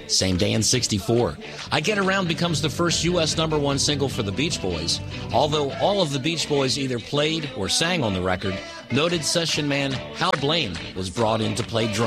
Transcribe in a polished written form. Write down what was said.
Same day in 64. I Get Around becomes the first U.S. #1 single for the Beach Boys. Although all of the Beach Boys either played or sang on the record, noted session man Hal Blaine was brought in to play drums.